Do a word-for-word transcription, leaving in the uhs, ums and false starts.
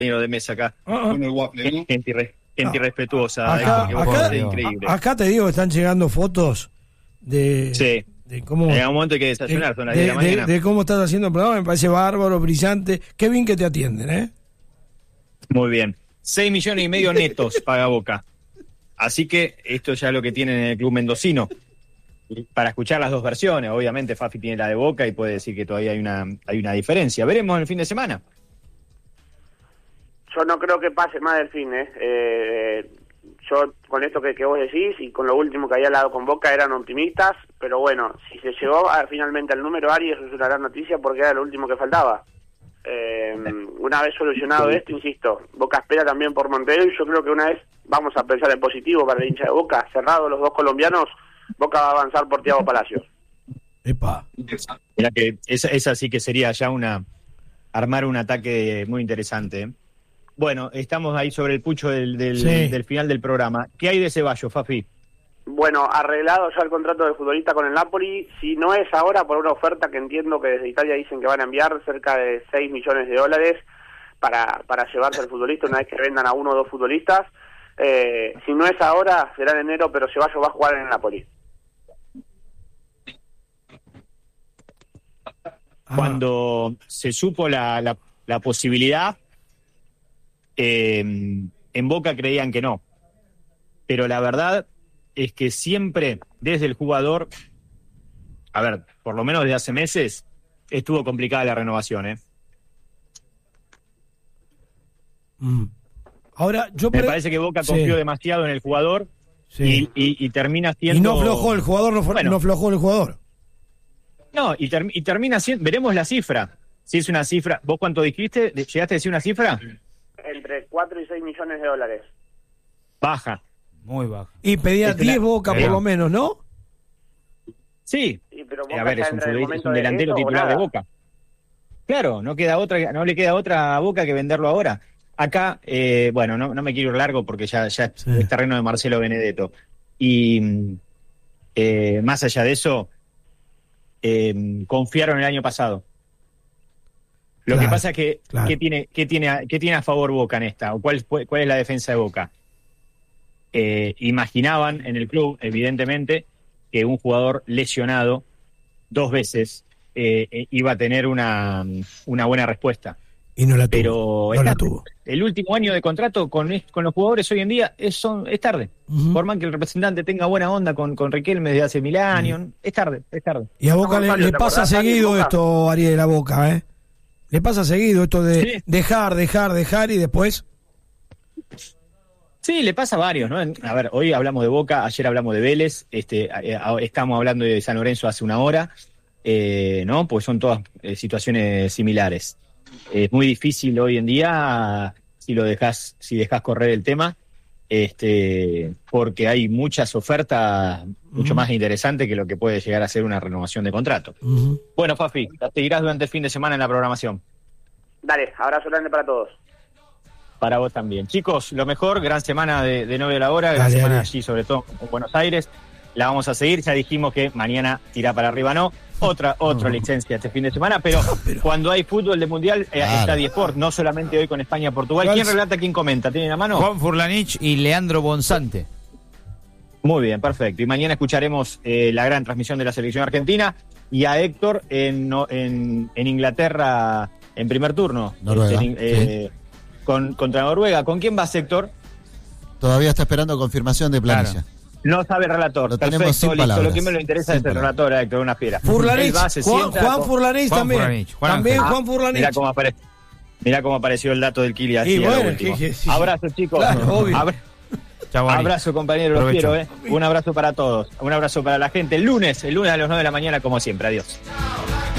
de mesa acá. Uh-huh. Con el waffle, ¿no? Gente, irre, gente no. irrespetuosa. Acá, eh, acá, es increíble. acá te digo que están llegando fotos de, sí. de cómo... En algún momento hay que desayunar, son las de, diez de la mañana. De, de cómo estás haciendo el programa, me parece bárbaro, brillante. Qué bien que te atienden, ¿eh? Muy bien. seis millones y medio netos paga Boca. Así que esto ya es lo que tienen en el club mendocino. Para escuchar las dos versiones, obviamente Fafi tiene la de Boca y puede decir que todavía hay una, hay una diferencia. Veremos el fin de semana. Yo no creo que pase más del fin, ¿eh? eh yo con esto que, que vos decís y con lo último que había hablado con Boca eran optimistas, pero bueno, si se llegó a, finalmente al número Ari, eso es una gran noticia porque era lo último que faltaba. Eh, una vez solucionado esto, insisto, Boca espera también por Montero y yo creo que una vez vamos a pensar en positivo para el hincha de Boca, cerrado los dos colombianos, Boca va a avanzar por Thiago Palacios. Epa. Mira que esa, esa sí que sería ya una armar un ataque muy interesante, ¿eh? Bueno, estamos ahí sobre el pucho del, del, sí. del final del programa. ¿Qué hay de Ceballos, Fafi? Bueno, arreglado ya el contrato de futbolista con el Napoli. Si no es ahora por una oferta que entiendo que desde Italia dicen que van a enviar cerca de seis millones de dólares para, para llevarse al futbolista una vez que vendan a uno o dos futbolistas. Eh, si no es ahora, será en enero, pero Ceballos va a jugar en el Napoli. Cuando se supo la, la, la posibilidad... Eh, en Boca creían que no, pero la verdad es que siempre desde el jugador, a ver, por lo menos desde hace meses estuvo complicada la renovación, ¿eh? Mm. Ahora yo me pre... parece que Boca confió sí. demasiado en el jugador sí. y, y, y termina siendo y no aflojó el jugador, no, bueno, no aflojó el jugador. No, y, ter, y termina siendo, veremos la cifra. Si es una cifra, ¿vos cuánto dijiste? ¿Llegaste a decir una cifra? Entre cuatro y seis millones de dólares. Baja. Muy baja. Y pedía diez Boca por lo menos, ¿no? Sí. sí pero a ver, es un, es un delantero de titular de Boca. Claro, no queda otra, no le queda otra a Boca que venderlo ahora. Acá, eh, bueno, no, no me quiero ir largo porque ya, ya sí. es terreno de Marcelo Benedetto. Y eh, más allá de eso, eh, confiaron el año pasado. Lo claro, que pasa es que, claro. ¿qué tiene, qué tiene, qué tiene a favor Boca en esta? ¿O cuál, cuál es la defensa de Boca? Eh, imaginaban en el club, evidentemente, que un jugador lesionado dos veces eh, iba a tener una, una buena respuesta. Y no la tuvo. Pero no esta, la tuvo. El último año de contrato con, con los jugadores hoy en día es, son, es tarde. Uh-huh. Por más que el representante tenga buena onda con, con Riquelme desde hace mil años, uh-huh. es tarde, es tarde. Y a Boca no, le, le pasa seguido esto, Ariel, a Boca, ¿eh? Le pasa seguido esto de sí. dejar, dejar, dejar y después... Sí, le pasa a varios, ¿no? A ver, hoy hablamos de Boca, ayer hablamos de Vélez, este, eh, estamos hablando de San Lorenzo hace una hora, eh, ¿no? Pues son todas eh, situaciones similares. Es muy difícil hoy en día si lo dejas, si dejas correr el tema, este, porque hay muchas ofertas mucho uh-huh. más interesantes que lo que puede llegar a ser una renovación de contrato. Uh-huh. Bueno, Fafi, te seguirás durante el fin de semana en la programación. Dale, abrazo grande para todos. Para vos también. Chicos, lo mejor, gran semana de, de nueve a la hora, gran dale, semana dale. allí, sobre todo en Buenos Aires. La vamos a seguir, ya dijimos que mañana tira para arriba, no. Otra otra no. licencia este fin de semana, pero, pero... cuando hay fútbol de mundial eh, claro. está diesport, no solamente hoy con España-Portugal. ¿Quién relata, quién comenta? ¿Tienen a mano? Juan Furlanich y Leandro Bonsante. Muy bien, perfecto. Y mañana escucharemos eh, la gran transmisión de la selección argentina y a Héctor en, no, en, en Inglaterra en primer turno. Noruega. Este, eh, sí. con, contra Noruega. ¿Con quién vas, Héctor? Todavía está esperando confirmación de planilla. Claro. No sabe el relator. Lo Perfecto, listo. Lo que me lo interesa sin es el relator, Héctor, una fiera. Furlanich, va, Juan, Juan Furlanich Juan también. Furlanich, Juan también ah, Juan Furlanich. Mirá cómo, apare... mirá cómo apareció el dato del Kili así. Bueno, que, que, sí. Abrazo, chicos. Claro, obvio. Abra... Chau, abrazo, compañeros, los quiero. ¿eh? Un abrazo para todos. Un abrazo para la gente. El lunes, el lunes a las nueve de la mañana, como siempre. Adiós.